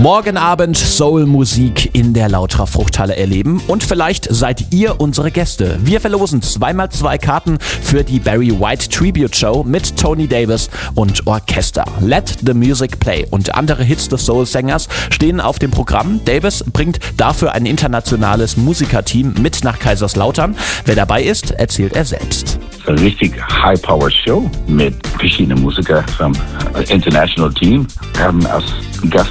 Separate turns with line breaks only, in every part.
Morgen Abend Soul-Musik in der Lautra Fruchthalle erleben und vielleicht seid ihr unsere Gäste. Wir verlosen 2x2 Karten für die Barry White Tribute Show mit Tony Davis und Orchester. Let the Music Play und andere Hits des Soul-Sängers stehen auf dem Programm. Davis bringt dafür ein internationales Musikerteam mit nach Kaiserslautern. Wer dabei ist, erzählt er selbst.
Eine richtig High-Power-Show mit verschiedenen Musikern vom International Team. Wir haben als Gast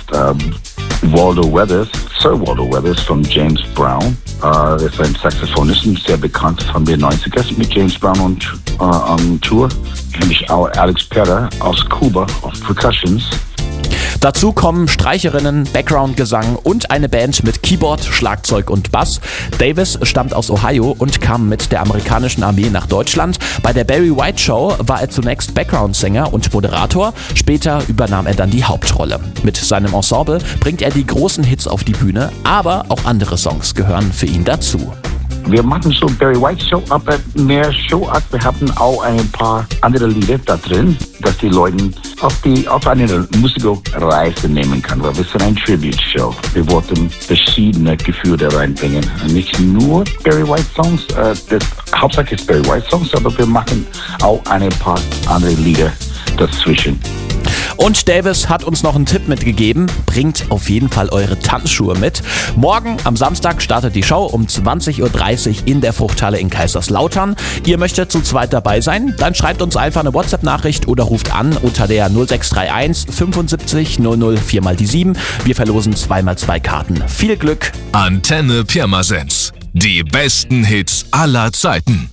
Sir Waldo Weathers von James Brown. Er ist ein Saxophonist und sehr bekannt von den 90ern mit James Brown on Tour. Habe ich auch Alex Perra aus Kuba auf Percussions.
Dazu kommen Streicherinnen, Background-Gesang und eine Band mit Keyboard, Schlagzeug und Bass. Davis stammt aus Ohio und kam mit der amerikanischen Armee nach Deutschland. Bei der Barry White Show war er zunächst Background-Sänger und Moderator. Später übernahm er dann die Hauptrolle. Mit seinem Ensemble bringt er die großen Hits auf die Bühne, aber auch andere Songs gehören für ihn dazu.
Wir machen so Barry White Show, aber mehr Showart. Wir haben auch ein paar andere Lieder da drin, dass die Leute auf eine Musikreise nehmen können. Weil wir sind ein Tribute-Show. Wir wollten verschiedene Gefühle reinbringen. Nicht nur Barry White Songs, das Hauptsache ist Barry White Songs, aber wir machen auch ein paar andere Lieder dazwischen.
Und Davis hat uns noch einen Tipp mitgegeben. Bringt auf jeden Fall eure Tanzschuhe mit. Morgen am Samstag startet die Show um 20.30 Uhr in der Fruchthalle in Kaiserslautern. Ihr möchtet zu zweit dabei sein? Dann schreibt uns einfach eine WhatsApp-Nachricht oder ruft an unter der 0631 75 00 4x7. Wir verlosen 2x2 Karten. Viel Glück!
Antenne Pirmasens. Die besten Hits aller Zeiten.